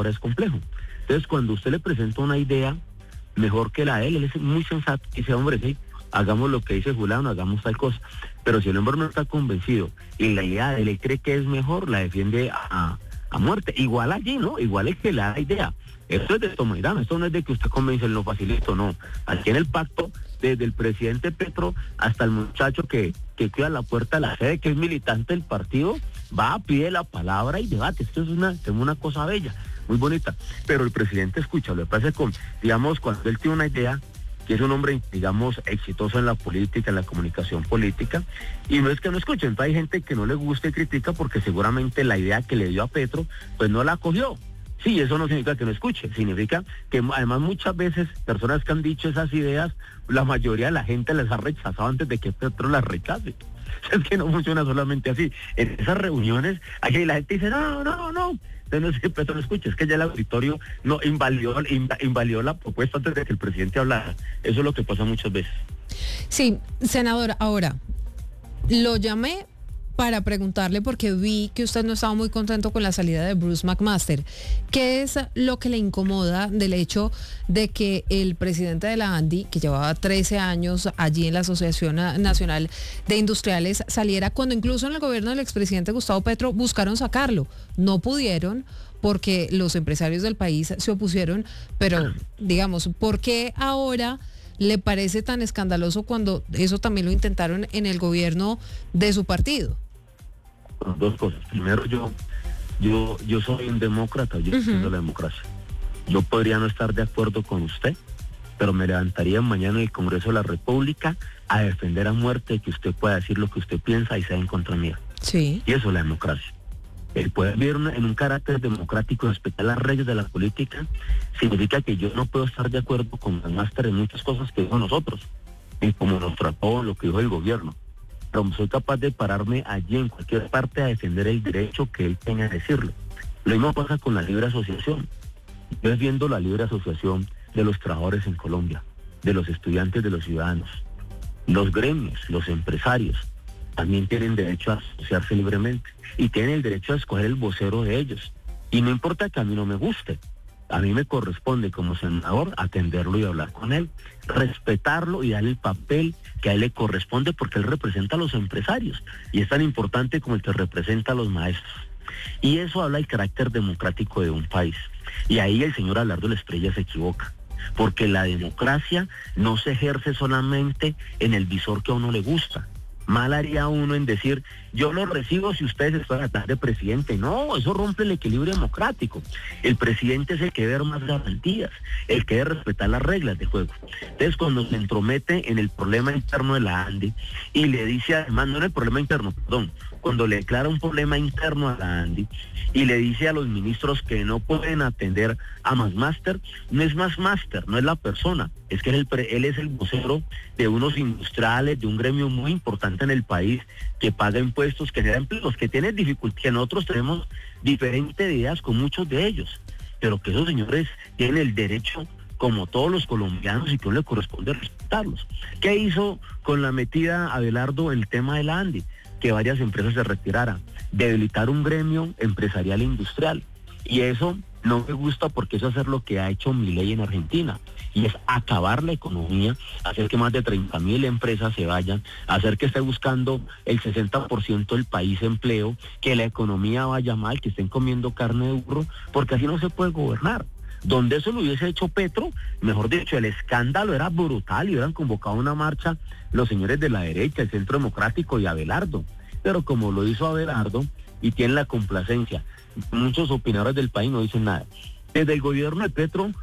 ahora es complejo. Entonces, cuando usted le presenta una idea mejor que la de él es muy sensato y dice, hombre, sí, hagamos lo que dice Julano, hagamos tal cosa. Pero si el hombre no está convencido y la idea de él cree que es mejor, la defiende a muerte. Igual allí, ¿no? Igual es que la idea. Esto es de toma y dama, esto no es de que usted convence en lo facilito, no. Aquí en el pacto, desde el presidente Petro hasta el muchacho que cuida la puerta de la sede, que es militante del partido, va, pide la palabra y debate. Esto es una cosa bella, muy bonita. Pero el presidente escucha, lo que pasa es con, digamos, cuando él tiene una idea, que es un hombre, digamos, exitoso en la política, en la comunicación política, y no es que no escuchen, entonces hay gente que no le gusta y critica porque seguramente la idea que le dio a Petro, pues no la acogió. Sí, eso no significa que no escuche, significa que además muchas veces personas que han dicho esas ideas, la mayoría de la gente las ha rechazado antes de que Petro las rechace. Es que no funciona solamente así. En esas reuniones, aquí la gente dice, no. Entonces no es que Petro no escuche, es que ya el auditorio no invalidó la propuesta antes de que el presidente hablara. Eso es lo que pasa muchas veces. Sí, senador, ahora, lo llamé para preguntarle porque vi que usted no estaba muy contento con la salida de Bruce McMaster. ¿Qué es lo que le incomoda del hecho de que el presidente de la ANDI, que llevaba 13 años allí en la Asociación Nacional de Industriales, saliera cuando incluso en el gobierno del expresidente Gustavo Petro buscaron sacarlo? No pudieron porque los empresarios del país se opusieron, pero digamos, ¿por qué ahora le parece tan escandaloso cuando eso también lo intentaron en el gobierno de su partido? Dos cosas. Primero, yo soy un demócrata, yo defiendo la democracia. Yo podría no estar de acuerdo con usted, pero me levantaría mañana en el Congreso de la República a defender a muerte que usted pueda decir lo que usted piensa y sea en contra mía. Sí. Y eso es la democracia. El poder vivir en un carácter democrático, respetar las reglas de la política, significa que yo no puedo estar de acuerdo con McMaster en muchas cosas que dijo nosotros, y como nos trató lo que dijo el gobierno. Pero soy capaz de pararme allí en cualquier parte a defender el derecho que él tenga a decirlo. Lo mismo pasa con la libre asociación. Yo defiendo la libre asociación de los trabajadores en Colombia, de los estudiantes, de los ciudadanos. Los gremios, los empresarios, también tienen derecho a asociarse libremente y tienen el derecho a escoger el vocero de ellos. Y no importa que a mí no me guste, a mí me corresponde como senador atenderlo y hablar con él, respetarlo y darle el papel que a él le corresponde porque él representa a los empresarios y es tan importante como el que representa a los maestros. Y eso habla del carácter democrático de un país. Y ahí el señor Abelardo Estrella se equivoca, porque la democracia no se ejerce solamente en el visor que a uno le gusta. Mal haría uno en decir, yo lo recibo si ustedes están atrás de presidente. No, eso rompe el equilibrio democrático. El presidente es el que debe dar más garantías, el que debe respetar las reglas de juego. Entonces, cuando se entromete en el problema interno de la ANDI y le dice, además, no en el problema interno, perdón, cuando le declara un problema interno a la ANDI y le dice a los ministros que no pueden atender a McMaster, no es McMaster, no es la persona, es que él es el vocero de unos industriales, de un gremio muy importante en el país, que paga impuestos, que genera empleos, que tiene dificultades, que nosotros tenemos diferentes ideas con muchos de ellos, pero que esos señores tienen el derecho, como todos los colombianos, y que no le corresponde respetarlos. ¿Qué hizo con la metida Abelardo en el tema de la ANDI? Que varias empresas se retiraran, debilitar un gremio empresarial e industrial. Y eso no me gusta porque eso es hacer lo que ha hecho Milei en Argentina, y es acabar la economía, hacer que más de 30.000 empresas se vayan, hacer que esté buscando el 60% del país empleo, que la economía vaya mal, que estén comiendo carne de burro, porque así no se puede gobernar. Donde eso lo hubiese hecho Petro, mejor dicho, el escándalo era brutal y hubieran convocado una marcha los señores de la derecha, el Centro Democrático y Abelardo. Pero como lo hizo Abelardo y tiene la complacencia, muchos opinadores del país no dicen nada. Desde el gobierno de Petro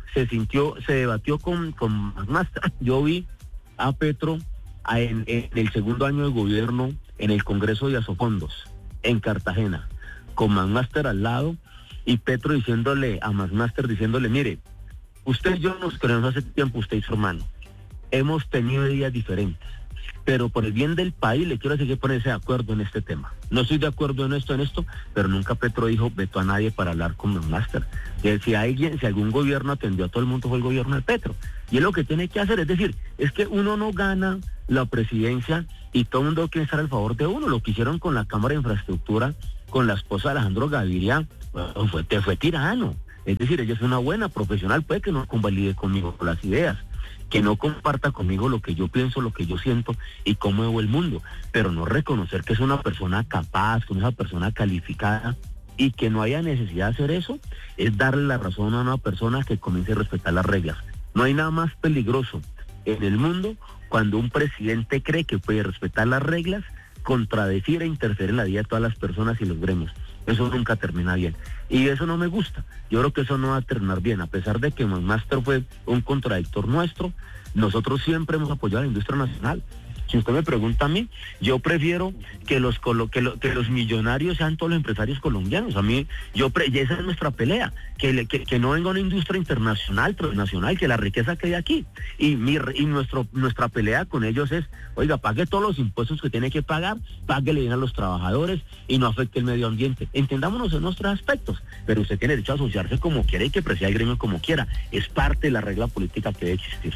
se debatió con McMaster. Yo vi a Petro en el segundo año de gobierno en el Congreso de Asofondos, en Cartagena, con McMaster al lado, y Petro diciéndole a McMaster, mire, usted y yo nos conocemos hace tiempo, usted y su hermano. Hemos tenido días diferentes, pero por el bien del país le quiero decir que ponerse de acuerdo en este tema. No estoy de acuerdo en esto, pero nunca Petro dijo vetó a nadie para hablar con McMaster. Si algún gobierno atendió a todo el mundo fue el gobierno de Petro. Y es lo que tiene que hacer, es decir, es que uno no gana la presidencia y todo el mundo quiere estar al favor de uno. Lo que hicieron con la Cámara de Infraestructura, con la esposa de Alejandro Gaviria, fue tirano. Es decir, ella es una buena profesional, puede que no convalide conmigo las ideas, que no comparta conmigo lo que yo pienso, lo que yo siento y cómo veo el mundo, pero no reconocer que es una persona capaz, que es una persona calificada y que no haya necesidad de hacer eso, es darle la razón a una persona que comience a respetar las reglas. No hay nada más peligroso en el mundo cuando un presidente cree que puede respetar las reglas, contradecir e interferir en la vida de todas las personas y los gremios. Eso nunca termina bien. Y eso no me gusta. Yo creo que eso no va a terminar bien. A pesar de que McMaster fue un contradictor nuestro, nosotros siempre hemos apoyado a la industria nacional. Si usted me pregunta a mí, yo prefiero que los millonarios sean todos los empresarios colombianos. A mí, y esa es nuestra pelea, que no venga una industria internacional, transnacional, que la riqueza quede aquí. Y nuestra pelea con ellos es, oiga, pague todos los impuestos que tiene que pagar, páguele bien a los trabajadores y no afecte el medio ambiente. Entendámonos en nuestros aspectos, pero usted tiene derecho a asociarse como quiera y que presida el gremio como quiera. Es parte de la regla política que debe existir.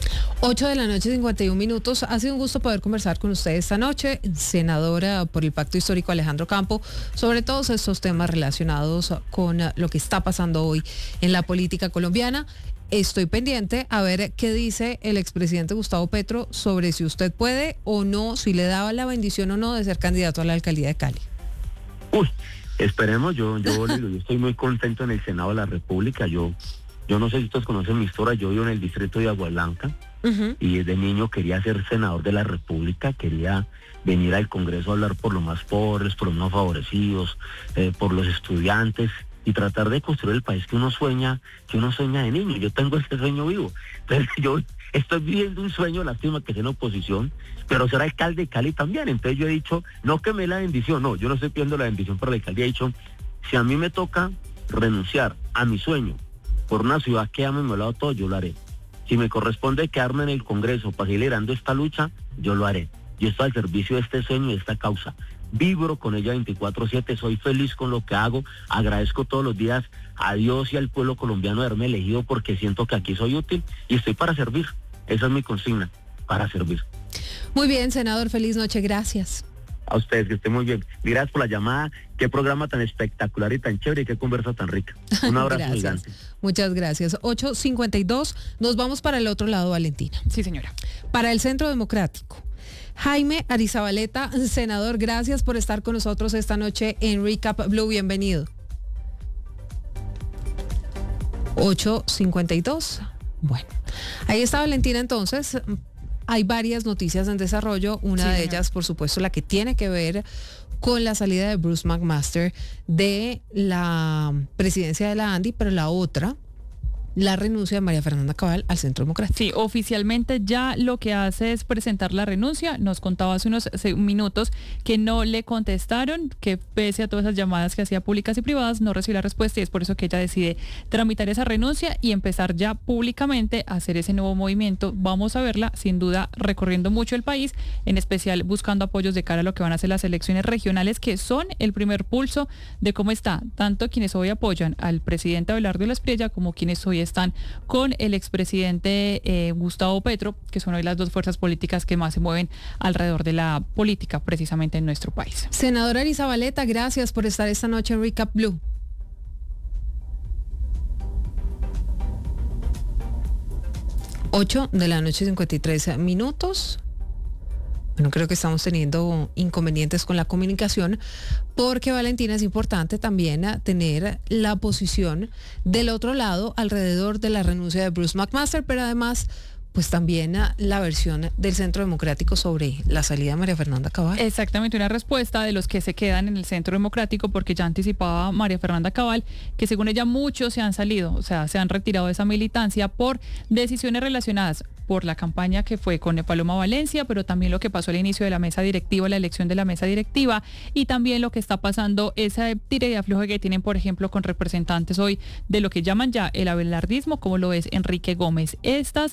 8:51. Ha sido un gusto poder conversar con usted esta noche, senadora por el Pacto Histórico Alejandro Campo, sobre todos estos temas relacionados con lo que está pasando hoy en la política colombiana. Estoy pendiente a ver qué dice el expresidente Gustavo Petro sobre si usted puede o no, si le daba la bendición o no de ser candidato a la alcaldía de Cali. Esperemos, yo estoy muy contento en el Senado de la República. Yo no sé si ustedes conocen mi historia, yo vivo en el distrito de Agua Blanca. Y desde niño quería ser senador de la República, quería venir al Congreso a hablar por los más pobres, por los más favorecidos, por los estudiantes y tratar de construir el país que uno sueña de niño. Yo tengo este sueño vivo. Entonces yo estoy viviendo un sueño, lástima que sea en oposición, pero ser alcalde de Cali también. Entonces yo he dicho, no que me dé la bendición, no, yo no estoy pidiendo la bendición para la alcaldía, he dicho, si a mí me toca renunciar a mi sueño por una ciudad que amo y me lo ha dado todo, yo lo haré. Si me corresponde quedarme en el Congreso para seguir liderando esta lucha, yo lo haré. Yo estoy al servicio de este sueño y de esta causa. Vibro con ella 24/7, soy feliz con lo que hago, agradezco todos los días a Dios y al pueblo colombiano de haberme elegido porque siento que aquí soy útil y estoy para servir. Esa es mi consigna, para servir. Muy bien, senador, feliz noche, gracias. A ustedes, que estén muy bien. Gracias por la llamada. Qué programa tan espectacular y tan chévere y qué conversa tan rica. Un abrazo gigante. Muchas gracias. 8:52. Nos vamos para el otro lado, Valentina. Sí, señora. Para el Centro Democrático. Jaime Arizabaleta, senador, gracias por estar con nosotros esta noche en Recap Blue. Bienvenido. 8:52. Bueno, ahí está Valentina entonces. Hay varias noticias en desarrollo, una de ellas, por supuesto, la que tiene que ver con la salida de Bruce McMaster de la presidencia de la ANDI, pero la otra, la renuncia de María Fernanda Cabal al Centro Democrático. Sí, oficialmente ya lo que hace es presentar la renuncia. Nos contaba hace unos minutos que no le contestaron, que pese a todas esas llamadas que hacía públicas y privadas, no recibió la respuesta y es por eso que ella decide tramitar esa renuncia y empezar ya públicamente a hacer ese nuevo movimiento. Vamos a verla, sin duda, recorriendo mucho el país, en especial buscando apoyos de cara a lo que van a ser las elecciones regionales, que son el primer pulso de cómo está, tanto quienes hoy apoyan al presidente Abelardo Espriella como quienes hoy están con el expresidente Gustavo Petro, que son hoy las dos fuerzas políticas que más se mueven alrededor de la política precisamente en nuestro país. Senadora Arizabaleta, gracias por estar esta noche en Recap Blue. 8:53. Bueno, creo que estamos teniendo inconvenientes con la comunicación porque, Valentina, es importante también tener la posición del otro lado alrededor de la renuncia de Bruce McMaster, pero además pues también la versión del Centro Democrático sobre la salida de María Fernanda Cabal. Exactamente, una respuesta de los que se quedan en el Centro Democrático, porque ya anticipaba María Fernanda Cabal que según ella muchos se han salido, o sea, se han retirado de esa militancia por decisiones relacionadas por la campaña que fue con Paloma Valencia, pero también lo que pasó al inicio de la mesa directiva, la elección de la mesa directiva, y también lo que está pasando, esa tira y afloje que tienen, por ejemplo, con representantes hoy de lo que llaman ya el abelardismo, como lo es Enrique Gómez. Estos temas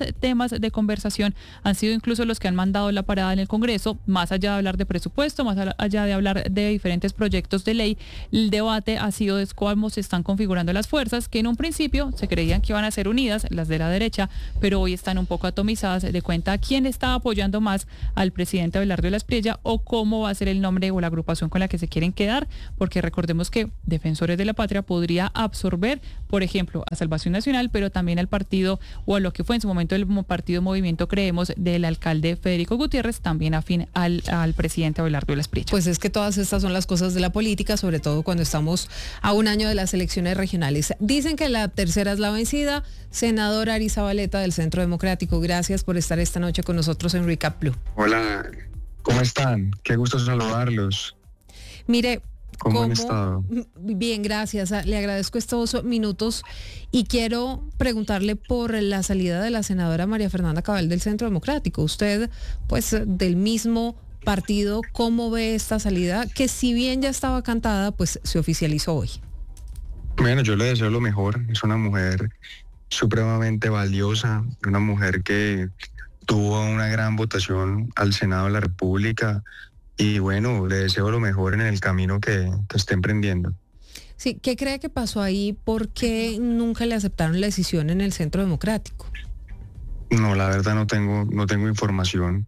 temas de conversación han sido incluso los que han mandado la parada en el Congreso, más allá de hablar de presupuesto, más allá de hablar de diferentes proyectos de ley. El debate ha sido de cómo se están configurando las fuerzas, que en un principio se creían que iban a ser unidas, las de la derecha, pero hoy están un poco atomizadas de cuenta quién está apoyando más al presidente Abelardo de la Espriella o cómo va a ser el nombre o la agrupación con la que se quieren quedar, porque recordemos que Defensores de la Patria podría absorber, por ejemplo, a Salvación Nacional, pero también al partido o a lo que fue en su momento el partido Movimiento Creemos del alcalde Federico Gutiérrez, también afín al presidente Abelardo de la Espriella. Pues es que todas estas son las cosas de la política, sobre todo cuando estamos a un año de las elecciones regionales. Dicen que la tercera es la vencida. Senadora Arizabaleta del Centro Democrático, gracias por estar esta noche con nosotros en Recap Blue. Hola, ¿cómo están? Qué gusto saludarlos. Mire, ¿Cómo han estado? Bien, gracias. Le agradezco estos minutos y quiero preguntarle por la salida de la senadora María Fernanda Cabal del Centro Democrático. Usted, pues, del mismo partido, ¿cómo ve esta salida? Que si bien ya estaba cantada, pues se oficializó hoy. Bueno, yo le deseo lo mejor. Es una mujer supremamente valiosa, una mujer que tuvo una gran votación al Senado de la República. Y bueno, le deseo lo mejor en el camino que esté emprendiendo. Sí, ¿qué cree que pasó ahí? ¿Por qué nunca le aceptaron la decisión en el Centro Democrático? No, la verdad no tengo información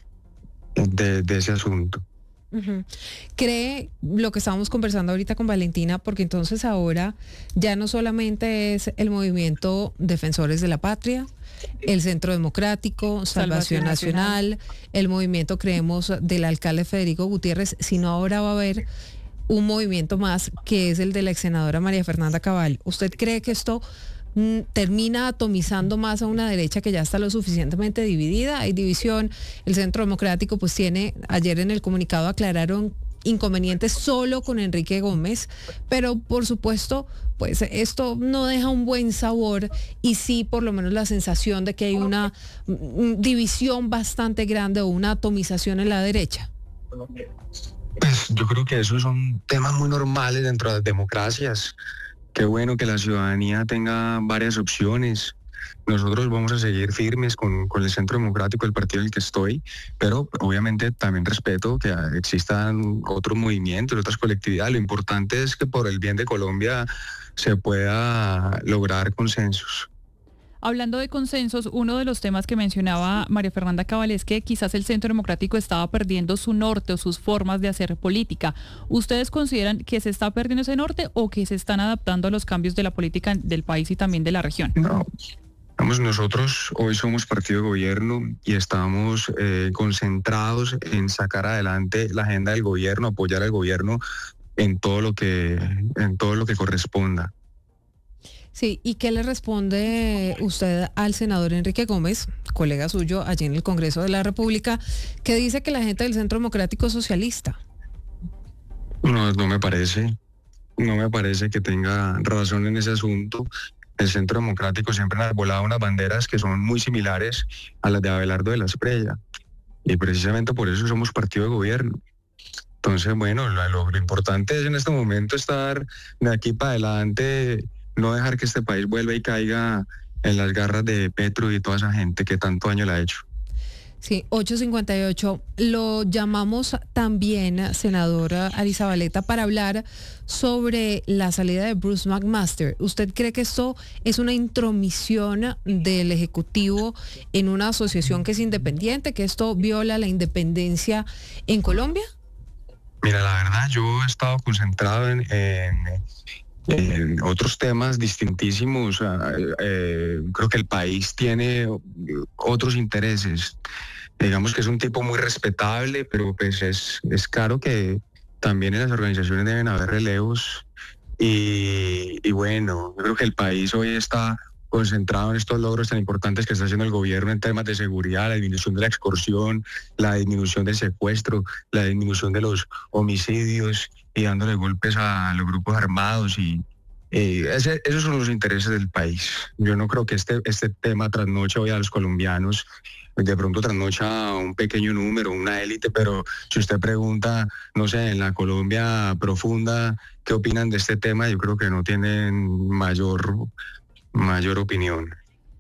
de ese asunto. Uh-huh. ¿Cree lo que estábamos conversando ahorita con Valentina? Porque entonces ahora ya no solamente es el movimiento Defensores de la Patria, el Centro Democrático, Salvación Nacional, el movimiento Creemos del alcalde Federico Gutiérrez, sino ahora va a haber un movimiento más que es el de la ex senadora María Fernanda Cabal. ¿Usted cree que esto termina atomizando más a una derecha que ya está lo suficientemente dividida? Hay división. El Centro Democrático pues tiene, ayer en el comunicado aclararon inconvenientes solo con Enrique Gómez, pero por supuesto pues esto no deja un buen sabor y sí por lo menos la sensación de que hay una división bastante grande o una atomización en la derecha. Pues yo creo que esos son temas muy normales dentro de las democracias. Qué bueno que la ciudadanía tenga varias opciones. Nosotros vamos a seguir firmes con el Centro Democrático, el partido en el que estoy, pero obviamente también respeto que existan otros movimientos, otras colectividades. Lo importante es que por el bien de Colombia se pueda lograr consensos. Hablando de consensos, uno de los temas que mencionaba María Fernanda Cabal es que quizás el Centro Democrático estaba perdiendo su norte o sus formas de hacer política. ¿Ustedes consideran que se está perdiendo ese norte o que se están adaptando a los cambios de la política del país y también de la región? No, nosotros hoy somos partido de gobierno y estamos concentrados en sacar adelante la agenda del gobierno, apoyar al gobierno en todo lo que corresponda. Sí, ¿y qué le responde usted al senador Enrique Gómez, colega suyo allí en el Congreso de la República, que dice que la gente del Centro Democrático es socialista? No me parece que tenga razón en ese asunto. El Centro Democrático siempre ha volado unas banderas que son muy similares a las de Abelardo de la Espriella y precisamente por eso somos partido de gobierno. Entonces, bueno, lo importante es en este momento estar de aquí para adelante, no dejar que este país vuelva y caiga en las garras de Petro y toda esa gente que tanto daño le ha hecho. Sí, 8:58. Lo llamamos también, senadora Arizabaleta, para hablar sobre la salida de Bruce McMaster. ¿Usted cree que esto es una intromisión del Ejecutivo en una asociación que es independiente, que esto viola la independencia en Colombia? Mira, la verdad, yo he estado concentrado en otros temas distintísimos. Creo que el país tiene otros intereses. Digamos que es un tipo muy respetable, pero pues es claro que también en las organizaciones deben haber relevos. Y bueno, yo creo que el país hoy está concentrado en estos logros tan importantes que está haciendo el gobierno en temas de seguridad, la disminución de la extorsión, la disminución del secuestro, la disminución de los homicidios y dándole golpes a los grupos armados y esos son los intereses del país. Yo no creo que este tema trasnoche hoy a los colombianos, de pronto trasnocha a un pequeño número, una élite, pero si usted pregunta, no sé, en la Colombia profunda, ¿qué opinan de este tema? Yo creo que no tienen mayor opinión.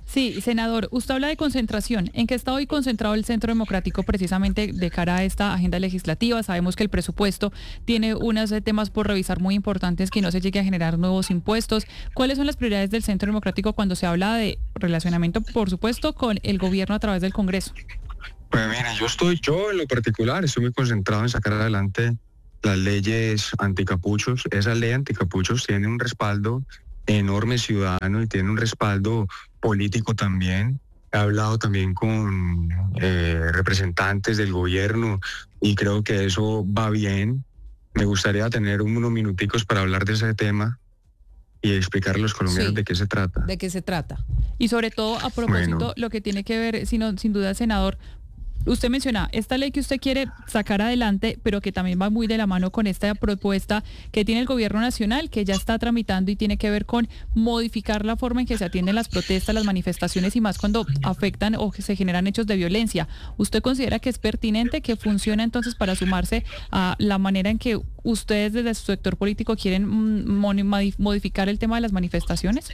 Sí, senador, usted habla de concentración. ¿En qué está hoy concentrado el Centro Democrático precisamente de cara a esta agenda legislativa? Sabemos que el presupuesto tiene unos temas por revisar muy importantes, que no se llegue a generar nuevos impuestos. ¿Cuáles son las prioridades del Centro Democrático cuando se habla de relacionamiento, por supuesto, con el gobierno a través del Congreso? Pues mira, yo en lo particular estoy muy concentrado en sacar adelante las leyes anticapuchos. Esa ley anticapuchos tiene un respaldo enorme ciudadano y tiene un respaldo político también. He hablado también con representantes del gobierno y creo que eso va bien. Me gustaría tener unos minuticos para hablar de ese tema y explicar a los colombianos de qué se trata. ¿De qué se trata? Y sobre todo, a propósito, lo que tiene que ver, sin duda, senador, usted menciona esta ley que usted quiere sacar adelante, pero que también va muy de la mano con esta propuesta que tiene el gobierno nacional, que ya está tramitando y tiene que ver con modificar la forma en que se atienden las protestas, las manifestaciones y más cuando afectan o se generan hechos de violencia. ¿Usted considera que es pertinente, que funciona entonces para sumarse a la manera en que ustedes desde su sector político quieren modificar el tema de las manifestaciones?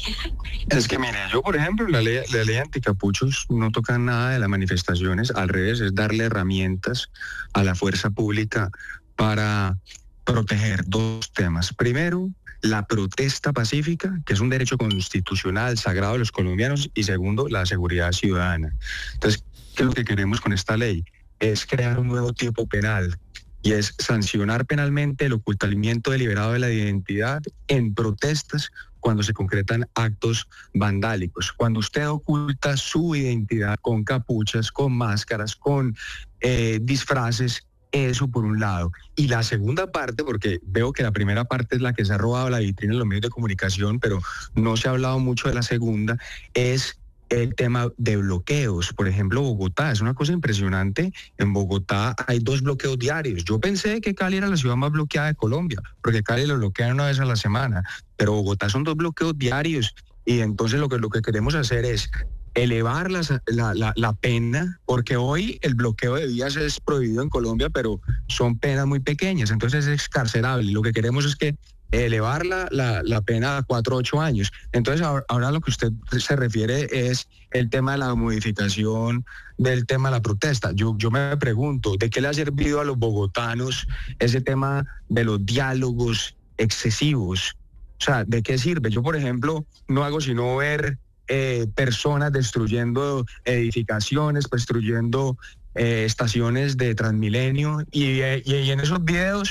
Es que mire, yo por ejemplo, la ley anticapuchos no toca nada de las manifestaciones, al revés, es darle herramientas a la fuerza pública para proteger dos temas. Primero, la protesta pacífica, que es un derecho constitucional sagrado de los colombianos, y segundo, la seguridad ciudadana. Entonces, ¿qué es lo que queremos con esta ley? Es crear un nuevo tipo penal, y es sancionar penalmente el ocultamiento deliberado de la identidad en protestas cuando se concretan actos vandálicos. Cuando usted oculta su identidad con capuchas, con máscaras, con disfraces, eso por un lado. Y la segunda parte, porque veo que la primera parte es la que se ha robado la vitrina en los medios de comunicación, pero no se ha hablado mucho de la segunda, es el tema de bloqueos. Por ejemplo, Bogotá, es una cosa impresionante. En Bogotá hay 2 bloqueos diarios. Yo pensé que Cali era la ciudad más bloqueada de Colombia, porque Cali lo bloquean una vez a la semana, pero Bogotá son 2 bloqueos diarios. Y entonces lo que queremos hacer es elevar la pena, porque hoy el bloqueo de vías es prohibido en Colombia, pero son penas muy pequeñas, entonces es excarcerable. Lo que queremos es que elevar la pena a 4 o 8 años. Entonces ahora lo que usted se refiere es el tema de la modificación del tema de la protesta. Yo me pregunto, ¿de qué le ha servido a los bogotanos ese tema de los diálogos excesivos? O sea, ¿de qué sirve? Yo, por ejemplo, no hago sino ver personas destruyendo edificaciones, destruyendo estaciones de Transmilenio y en esos videos,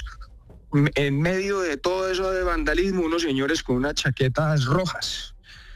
en medio de todo eso de vandalismo, unos señores con unas chaquetas rojas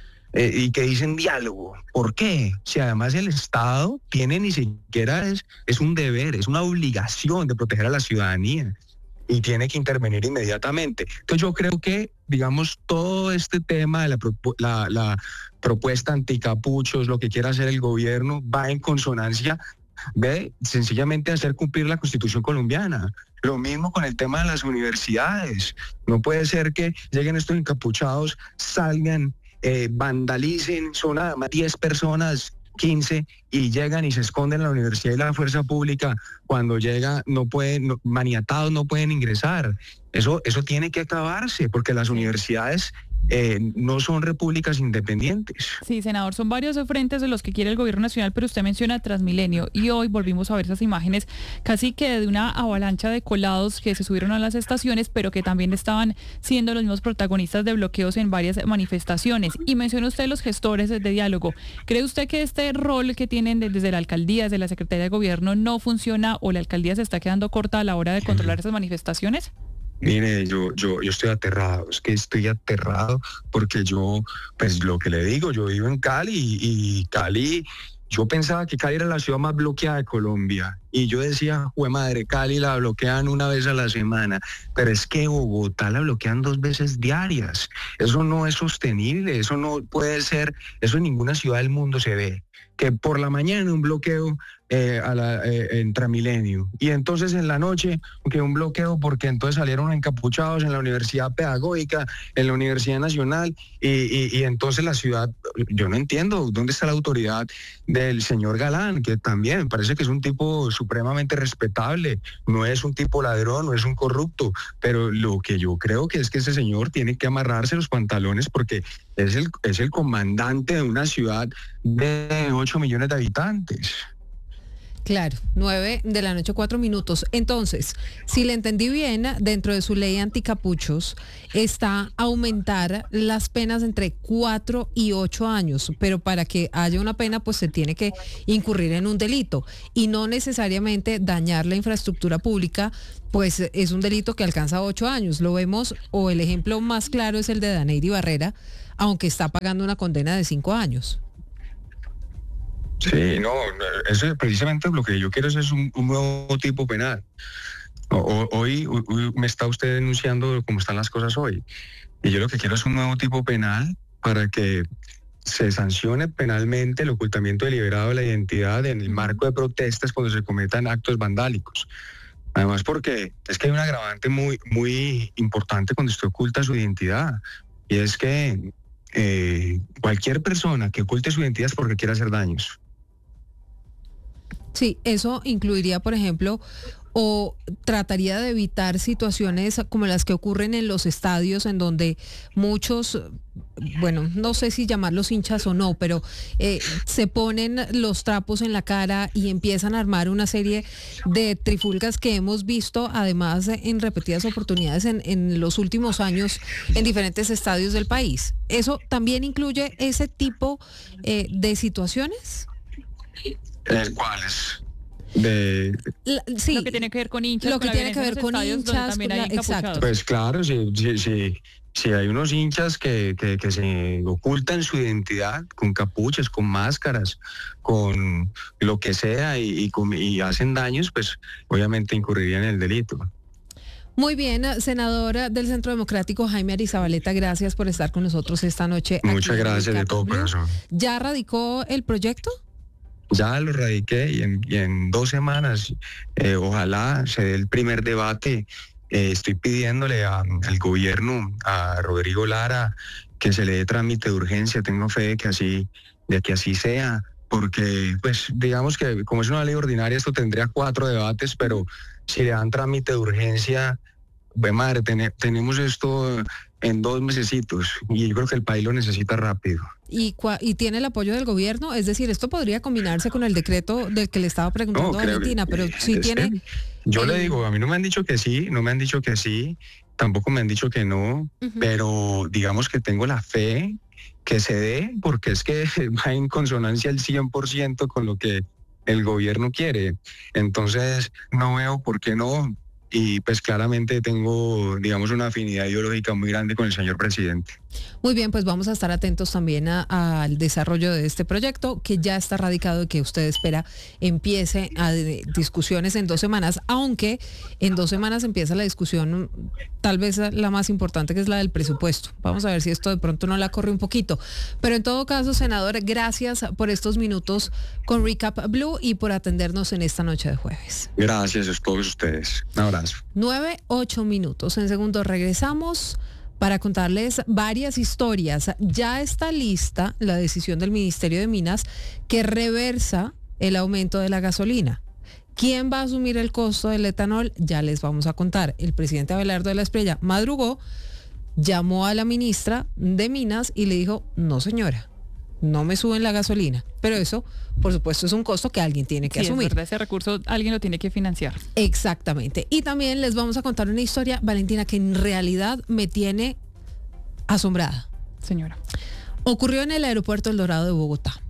y que dicen diálogo. ¿Por qué? Si además el Estado tiene, ni siquiera es un deber, es una obligación de proteger a la ciudadanía y tiene que intervenir inmediatamente. Entonces yo creo que, digamos, todo este tema de la propuesta anticapuchos, lo que quiera hacer el gobierno, va en consonancia de sencillamente hacer cumplir la Constitución colombiana. Lo mismo con el tema de las universidades. No puede ser que lleguen estos encapuchados, salgan, vandalicen, son nada más 10 personas, 15, y llegan y se esconden en la universidad y la fuerza pública. Cuando llega, maniatados no pueden ingresar. Eso tiene que acabarse, porque las universidades no son repúblicas independientes. Sí, senador, son varios frentes de los que quiere el gobierno nacional, pero usted menciona Transmilenio y hoy volvimos a ver esas imágenes casi que de una avalancha de colados que se subieron a las estaciones, pero que también estaban siendo los mismos protagonistas de bloqueos en varias manifestaciones. Y menciona usted los gestores de diálogo. ¿Cree usted que este rol que tienen desde la alcaldía, desde la Secretaría de Gobierno, no funciona o la alcaldía se está quedando corta a la hora de controlar esas manifestaciones? Mire, yo estoy aterrado, es que estoy aterrado porque pues lo que le digo, yo vivo en Cali y Cali, yo pensaba que Cali era la ciudad más bloqueada de Colombia y yo decía, jue madre, Cali la bloquean una vez a la semana, pero es que Bogotá la bloquean 2 veces diarias. Eso no es sostenible, eso no puede ser, eso en ninguna ciudad del mundo se ve. Que por la mañana un bloqueo en Transmilenio y entonces en la noche que un bloqueo porque entonces salieron encapuchados en la Universidad Pedagógica, en la Universidad Nacional y entonces la ciudad, yo no entiendo dónde está la autoridad del señor Galán, que también me parece que es un tipo supremamente respetable, no es un tipo ladrón, no es un corrupto, pero lo que yo creo que es que ese señor tiene que amarrarse los pantalones porque es el comandante de una ciudad de 8 millones de habitantes. Claro, 9:04 p.m. Entonces, si le entendí bien, dentro de su ley anticapuchos está aumentar las penas entre 4 y 8 años, pero para que haya una pena, pues se tiene que incurrir en un delito y no necesariamente dañar la infraestructura pública, pues es un delito que alcanza 8 años. Lo vemos, o el ejemplo más claro es el de Daneidy Barrera, aunque está pagando una condena de 5 años. Sí, no, eso precisamente lo que yo quiero es un nuevo tipo penal. Hoy me está usted denunciando cómo están las cosas hoy. Y yo lo que quiero es un nuevo tipo penal para que se sancione penalmente el ocultamiento deliberado de la identidad en el marco de protestas cuando se cometan actos vandálicos. Además, porque es que hay un agravante muy importante cuando usted oculta su identidad. Y es que cualquier persona que oculte su identidad es porque quiere hacer daños. Sí, eso incluiría, por ejemplo, o trataría de evitar situaciones como las que ocurren en los estadios, en donde muchos, bueno, no sé si llamarlos hinchas o no, pero se ponen los trapos en la cara y empiezan a armar una serie de trifulcas que hemos visto además en repetidas oportunidades en los últimos años en diferentes estadios del país. ¿Eso también incluye ese tipo de situaciones? ¿Cuáles? Sí, lo que tiene que ver con hinchas. Lo que tiene que ver con hinchas, exacto. Pues claro, si hay unos hinchas que se ocultan su identidad con capuchas, con máscaras, con lo que sea y hacen daños, pues obviamente incurrirían en el delito. Muy bien, senadora del Centro Democrático Jaime Arizabaleta, gracias por estar con nosotros esta noche. Muchas gracias de todo corazón. ¿Ya radicó el proyecto? Ya lo radiqué y en 2 semanas ojalá se dé el primer debate. Estoy pidiéndole al gobierno, a Rodrigo Lara, que se le dé trámite de urgencia. Tengo fe de que así sea, porque pues digamos que como es una ley ordinaria esto tendría 4 debates, pero si le dan trámite de urgencia, pues madre, tenemos esto en 2 mesecitos y yo creo que el país lo necesita rápido. ¿Y tiene el apoyo del gobierno? Es decir, esto podría combinarse con el decreto del que le estaba preguntando a Valentina, pero sí tiene... Yo le digo, a mí no me han dicho que sí, tampoco me han dicho que no, pero digamos que tengo la fe que se dé, porque es que va en consonancia el 100% con lo que el gobierno quiere. Entonces, no veo por qué no. Y pues claramente tengo, digamos, una afinidad ideológica muy grande con el señor presidente. Muy bien, pues vamos a estar atentos también al desarrollo de este proyecto que ya está radicado y que usted espera empiece a discusiones en 2 semanas, aunque en 2 semanas empieza la discusión tal vez la más importante, que es la del presupuesto. Vamos a ver si esto de pronto no la corre un poquito. Pero en todo caso, senador, gracias por estos minutos con Recap Blue y por atendernos en esta noche de jueves. Gracias a todos ustedes. Un abrazo. 9:08 p.m. En segundos regresamos para contarles varias historias. Ya está lista la decisión del Ministerio de Minas que reversa el aumento de la gasolina. ¿Quién va a asumir el costo del etanol? Ya les vamos a contar. El presidente Abelardo de la Espriella madrugó, llamó a la ministra de Minas y le dijo, no señora, no me suben la gasolina. Pero eso, por supuesto, es un costo que alguien tiene que asumir. Es verdad, ese recurso alguien lo tiene que financiar. Exactamente. Y también les vamos a contar una historia, Valentina, que en realidad me tiene asombrada. Señora. Ocurrió en el aeropuerto El Dorado de Bogotá.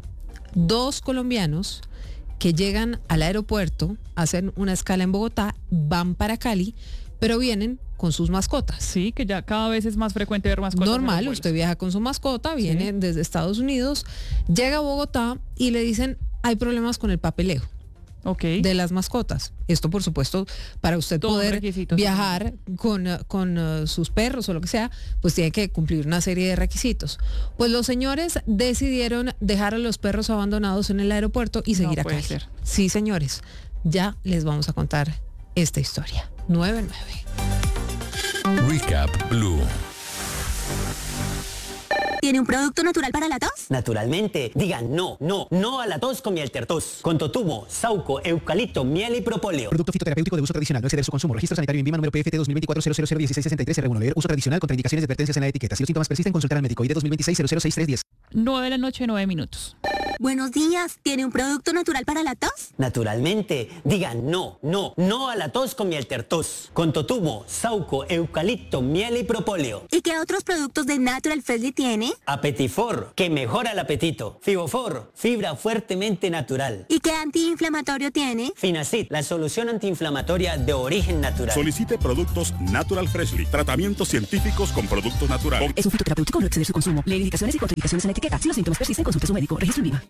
2 colombianos que llegan al aeropuerto, hacen una escala en Bogotá, van para Cali, pero vienen con sus mascotas. Sí, que ya cada vez es más frecuente ver mascotas. Normal, usted viaja con su mascota, viene desde Estados Unidos, llega a Bogotá y le dicen, hay problemas con el papeleo de las mascotas. Esto, por supuesto, para usted poder viajar con sus perros o lo que sea, pues tiene que cumplir una serie de requisitos. Pues los señores decidieron dejar a los perros abandonados en el aeropuerto y seguir a Cali. Sí, señores, ya les vamos a contar esta historia. 9:09. Recap Blue. ¿tiene un producto natural para la tos? Naturalmente, digan no a la tos con miel tertos. Con totumo, sauco, eucalipto, miel y propóleo. Producto fitoterapéutico de uso tradicional, no exceder su consumo. Registro sanitario en Vima número PFT 2024-0001663-R1. Leer uso tradicional contra indicaciones y advertencias en la etiqueta. Si los síntomas persisten, consultar al médico. ID 2026-006310. 9 de la noche, 9 minutos. Buenos días, ¿tiene un producto natural para la tos? Naturalmente, digan no a la tos con miel tertos. Con totumo, sauco, eucalipto, miel y propóleo. ¿Y qué otros productos de Natural Freshly tiene? Apetifor, que mejora el apetito. Fibofor, fibra fuertemente natural. ¿Y qué antiinflamatorio tiene? Finacid, la solución antiinflamatoria de origen natural. Solicite productos Natural Freshly. Tratamientos científicos con productos naturales. Es un fitoterapéutico, no exceder su consumo. Leer indicaciones y contraindicaciones en la etiqueta. Si los síntomas persisten, consulte a su médico. Registro en Vima.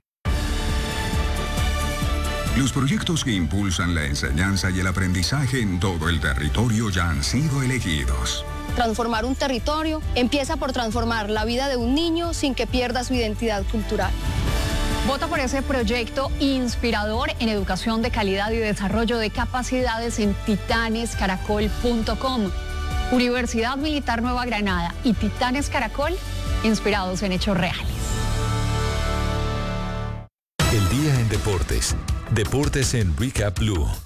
Los proyectos que impulsan la enseñanza y el aprendizaje en todo el territorio ya han sido elegidos. Transformar un territorio empieza por transformar la vida de un niño sin que pierda su identidad cultural. Vota por ese proyecto inspirador en educación de calidad y desarrollo de capacidades en titanescaracol.com. Universidad Militar Nueva Granada y Titanes Caracol, inspirados en hechos reales. El día en deportes. Deportes en Recap Blue.